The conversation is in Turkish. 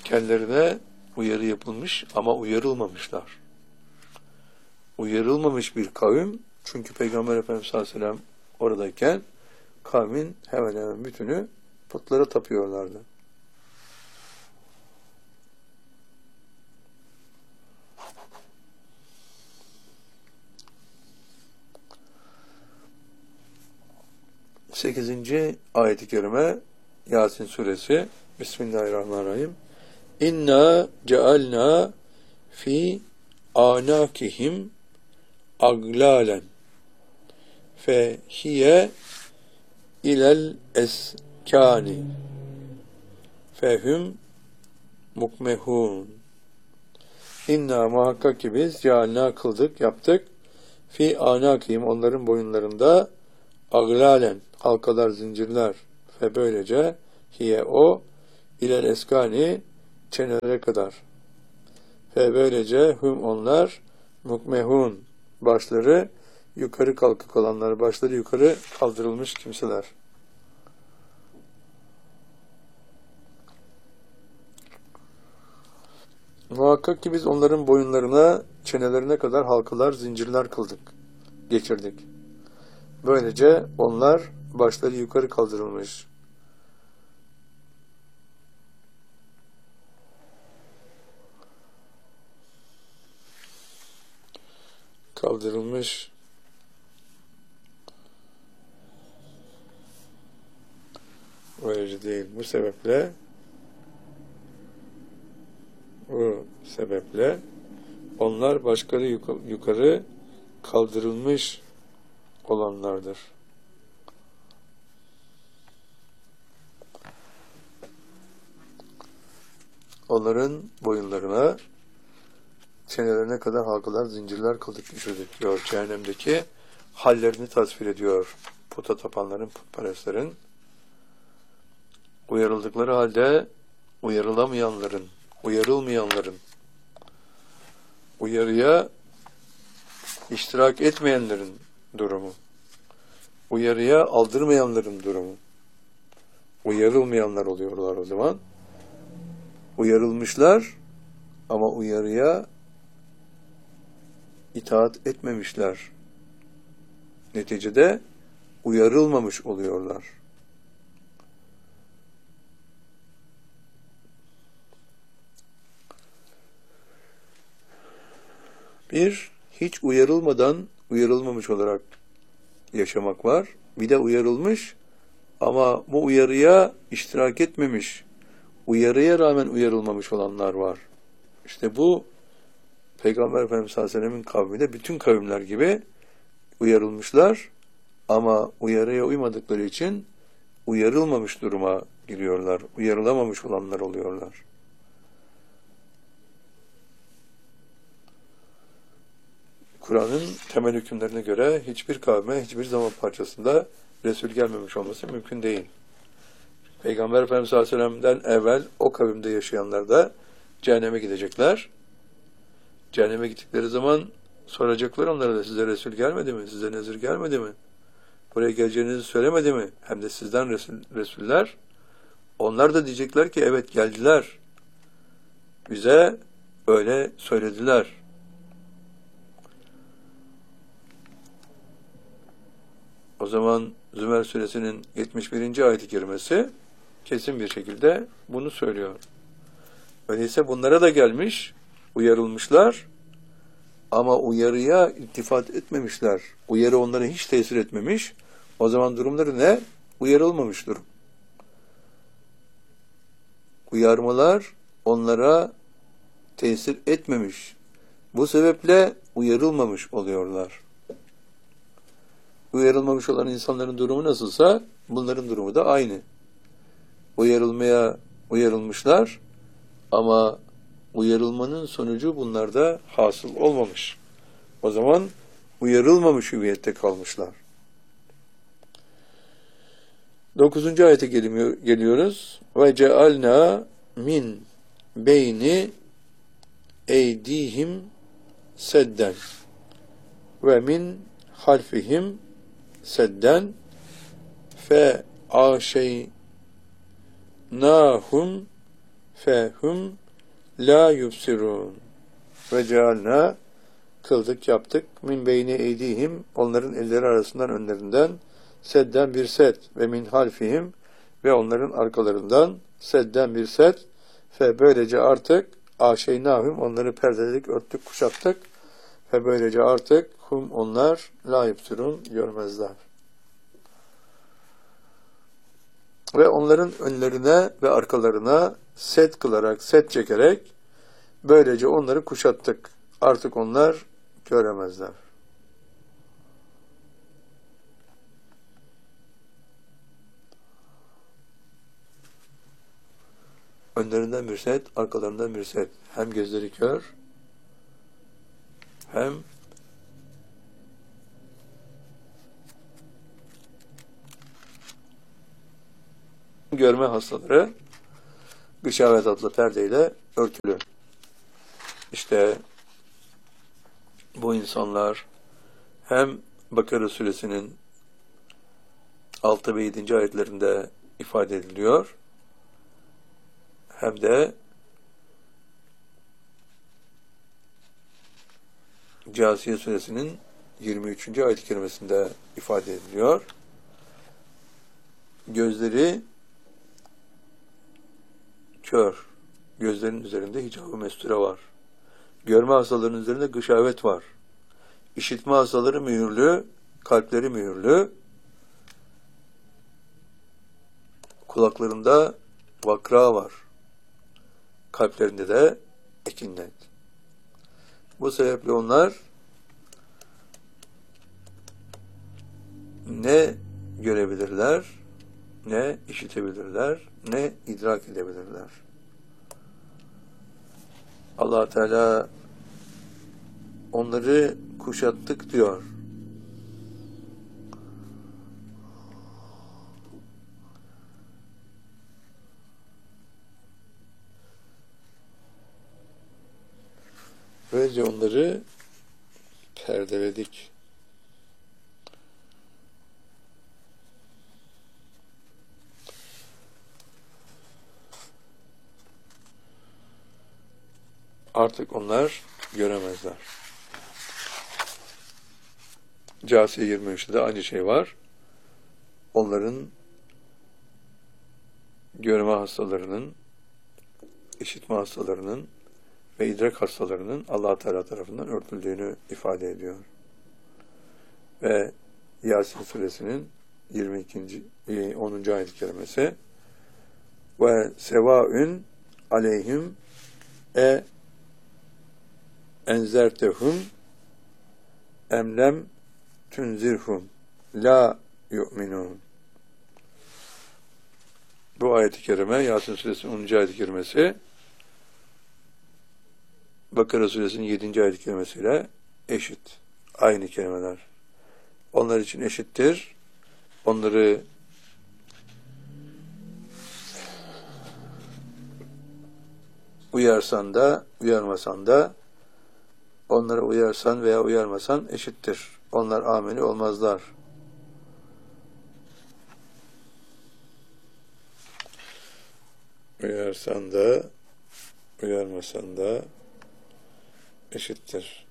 kendilerine uyarı yapılmış ama uyarılmamışlar. Uyarılmamış bir kavim, çünkü Peygamber Efendimiz sallallahu aleyhi ve sellem oradayken kavmin hemen hemen bütünü putlara tapıyorlardı. Sekizinci ayet-i kerime Yasin suresi. Bismillahirrahmanirrahim. İnna cealna fi anakihim aglalen fehiye ilel eskani fehum mukmehun. İnna muhakkak ki biz cealna kıldık, yaptık. Fi anakihim onların boyunlarında aglalen halkalar, zincirler ve böylece hiye o ilel eskani çenelere kadar ve böylece hum onlar mukmehun başları yukarı kalkık olanlar, başları yukarı kaldırılmış kimseler. Muhakkak ki biz onların boyunlarına, çenelerine kadar halkalar, zincirler kıldık, geçirdik. Böylece onlar başları yukarı kaldırılmış. Böylece değil. Bu sebeple onlar başları yukarı kaldırılmış olanlardır. Onların boyunlarına, çenelerine kadar halkalar, zincirler kıldık, düşürdük diyor. Cehennemdeki hallerini tasvir ediyor. Puta tapanların, putperestlerin. Uyarıldıkları halde uyarılamayanların, uyarılmayanların, uyarıya iştirak etmeyenlerin durumu, uyarıya aldırmayanların durumu, uyarılmayanlar oluyorlar o zaman. Uyarılmışlar ama uyarıya itaat etmemişler. Neticede uyarılmamış oluyorlar. Bir, hiç uyarılmadan uyarılmamış olarak yaşamak var. Bir de uyarılmış ama bu uyarıya iştirak etmemiş, uyarıya rağmen uyarılmamış olanlar var. İşte bu Peygamber Efendimiz sallallahu aleyhi ve sellem'in kavminde bütün kavimler gibi uyarılmışlar ama uyarıya uymadıkları için uyarılmamış duruma giriyorlar. Uyarılamamış olanlar oluyorlar. Kur'an'ın temel hükümlerine göre hiçbir kavme, hiçbir zaman parçasında Resul gelmemiş olması mümkün değil. Peygamber Efendimiz sallallahu aleyhi ve sellem'den evvel o kavimde yaşayanlar da cehenneme gidecekler. Cehenneme gittikleri zaman soracaklar onlara da, size Resul gelmedi mi? Size nezir gelmedi mi? Buraya geleceğinizi söylemedi mi? Hem de sizden Resuller. Onlar da diyecekler ki evet geldiler. Bize öyle söylediler. O zaman Zümer suresinin 71. ayet-i kerimesi kesin bir şekilde bunu söylüyor. Öyleyse bunlara da gelmiş, uyarılmışlar ama uyarıya iltifat etmemişler. Uyarı onlara hiç tesir etmemiş. O zaman durumları ne? Uyarılmamış durum. Uyarmalar onlara tesir etmemiş. Bu sebeple uyarılmamış oluyorlar. Uyarılmamış olan insanların durumu nasılsa bunların durumu da aynı. Uyarılmışlar ama uyarılmanın sonucu bunlarda hasıl olmamış. O zaman uyarılmamış hüviyette kalmışlar. 9. ayete geliyoruz. Ve cealna min beyni eydihim sedden ve min halfihim sedden fe aşeynahum fehum la yubsirun ve cealna kıldık yaptık min beyni eydihim onların elleri arasından önlerinden sedden bir set ve min halfihim ve onların arkalarından sedden bir set ve böylece artık aşeynahum onları perdeledik, örttük, kuşattık ve böylece artık hum onlar la yubsirun görmezler. Ve onların önlerine ve arkalarına set kılarak, set çekerek böylece onları kuşattık. Artık onlar göremezler. Önlerinden bir set, arkalarından bir set. Hem gözleri kör, hem görme hastaları gışavet adlı perdeyle örtülü. İşte bu insanlar hem Bakara suresinin 6 ve 7. ayetlerinde ifade ediliyor, hem de Câsiye suresinin 23. ayet-i kerimesinde ifade ediliyor. Gözleri kör, gözlerinin üzerinde hicab-ı mesture var. Görme hastalarının üzerinde gışavet var. İşitme hastaları mühürlü, kalpleri mühürlü, kulaklarında vakra var. Kalplerinde de ekinnet. Bu sebeple onlar ne görebilirler, ne işitebilirler, ne idrak edebilirler. Allah Teala onları kuşattık diyor. Böylece onları perdeledik. Artık onlar göremezler. Câsiye 23'te de aynı şey var. Onların görme hastalarının, işitme hastalarının ve idrak hastalarının Allah Teala tarafından örtüldüğünü ifade ediyor. Ve Yasin suresinin 10. ayet-i kerimesi ve sevaün aleyhim enzertehum emlem tunzirhum la yu'minun. Bu ayet-i kerime Yasin suresinin 10. ayet-i kerimesi Bakara suresinin 7. ayet-i kerimesiyle eşit. Aynı kelimeler. Onlar için eşittir. Onları uyarsan da, uyarmasan da, onlara uyarsan veya uyarmasan eşittir. Onlar ameli olmazlar. Uyarsan da, uyarmasan da eşittir.